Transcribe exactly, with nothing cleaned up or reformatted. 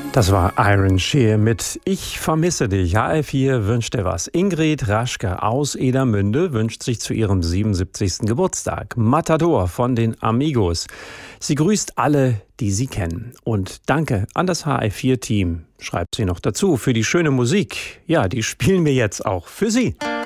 Das war Iron Shear mit Ich vermisse dich. H R vier wünscht dir was. Ingrid Raschke aus Edermünde wünscht sich zu ihrem siebenundsiebzigsten Geburtstag Matador von den Amigos. Sie grüßt alle, die sie kennen. Und danke an das H R vier Team, schreibt sie noch dazu, für die schöne Musik. Ja, die spielen wir jetzt auch für Sie.